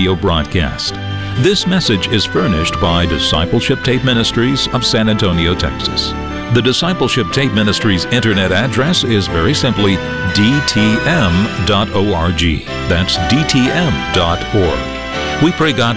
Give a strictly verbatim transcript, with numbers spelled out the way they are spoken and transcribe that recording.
radio broadcast. This message is furnished by Discipleship Tape Ministries of San Antonio, Texas. The Discipleship Tape Ministries internet address is very simply d t m dot org. That's d t m dot org. We pray God